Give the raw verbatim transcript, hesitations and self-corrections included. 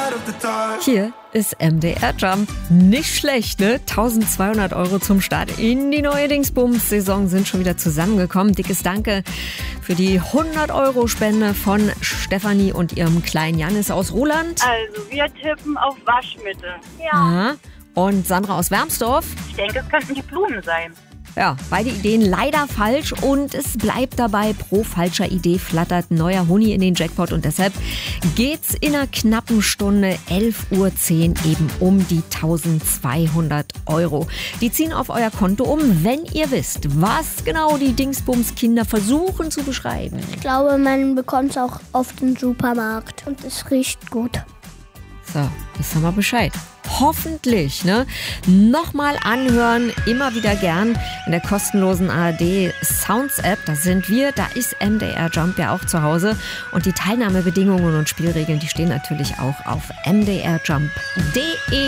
Hier ist M D R Jump. Nicht schlecht, ne? eintausendzweihundert Euro zum Start in die neue Dingsbums-Saison sind schon wieder zusammengekommen. Dickes Danke für die hundert Euro Spende von Stefanie und ihrem kleinen Janis aus Ruhland. Also, wir tippen auf Waschmittel. Ja. Aha. Und Sandra aus Wermsdorf. Ich denke, es könnten die Blumen sein. Ja, beide Ideen leider falsch und es bleibt dabei, pro falscher Idee flattert neuer Huni in den Jackpot und deshalb geht's in einer knappen Stunde, elf Uhr zehn, eben um die eintausendzweihundert Euro. Die ziehen auf euer Konto um, wenn ihr wisst, was genau die Dingsbums-Kinder versuchen zu beschreiben. Ich glaube, man bekommt es auch oft im Supermarkt und es riecht gut. So, jetzt haben wir Bescheid. Hoffentlich, ne? Nochmal anhören, immer wieder gern in der kostenlosen A R D Sounds App. Da sind wir, da ist M D R Jump ja auch zu Hause. Und die Teilnahmebedingungen und Spielregeln, die stehen natürlich auch auf m d r jump punkt d e.